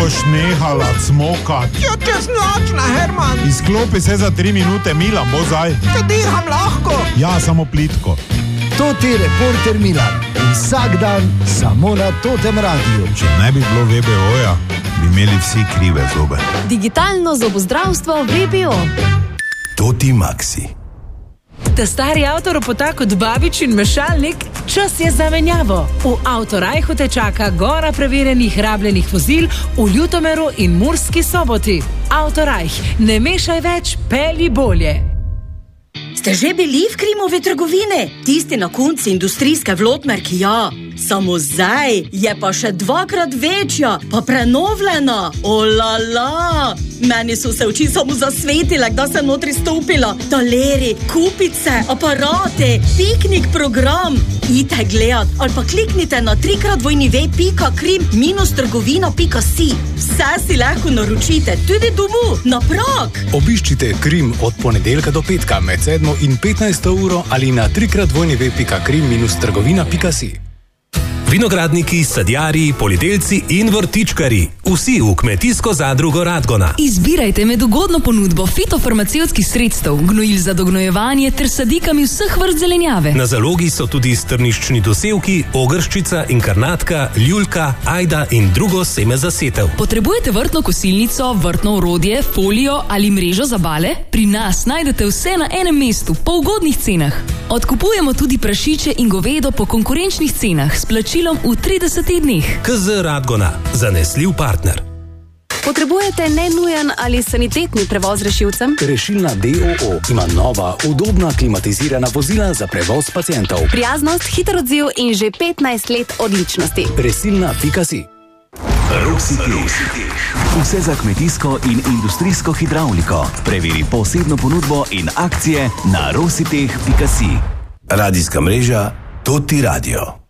boš nehala cmokati? Ja, čez nočna, Herman. Izklopi se za 3 minute, Milan, bo zdaj. Te diham lahko. Ja, samo plitko. To ti reporter Milan. Vsak dan samo na Totem radiju. Če ne bi bilo VBO-ja, bi imeli vsi krive zobe. Digitalno zobozdravstvo VBO. Toti Maxi. Ta stari avtoropota kot babič in mešalnik, čas je za menjavo. V Avtorajhu te čaka gora preverjenih rabljenih vozil v Ljutomeru in Murski Soboti. Avtorajh, ne mešaj več, pelji bolje. Ste že bili v Krimovi trgovine? Tisti na konci industrijske Vlotmerk, ja. Samo zdaj je pa še 2-krat večja, pa prenovljena. Olala! Meni so se oči samo zasvetile, da sem notri stopila. Taleri, kupice, aparate, piknik program. Idite gledat ali pa kliknite na www.krim-trgovina.si. Vse si lahko naročite, tudi domu, na prag. Obiščite Krim od ponedeljka do petka med 7 in 15 uro ali na www.krim-trgovina.si. Vinogradniki, sadjarji, poljedelci in vrtičkari. Vsi v kmetijsko zadrugo Radgona. Izbirajte med ugodno ponudbo fitofarmacevtskih sredstev, gnojil za dognojevanje ter sadikami vseh vrst zelenjave. Na zalogi so tudi strniščni dosevki, ogrščica, inkarnatka, ljuljka, ajda in drugo seme za setev. Potrebujete vrtno kosilnico, vrtno orodje, folijo ali mrežo za bale? Pri nas najdete vse na enem mestu, po ugodnih cenah. Odkupujemo tudi prašiče in govedo po konkurenčnih cenah s plačilom v 30 dneh. KZ Radgona, zanesljiv partner. Potrebujete nenujen ali sanitetni prevoz rešilcem? Rešilna DOO ima nova, udobna, klimatizirana vozila za prevoz pacientov. Prijaznost, hiter odziv in že 15 let odličnosti. Resilna.si. Rositeh. Vse za kmetijsko in industrijsko hidravliko. Preveri posebno ponudbo in akcije na rositeh.si. Radijska mreža Toti Radio.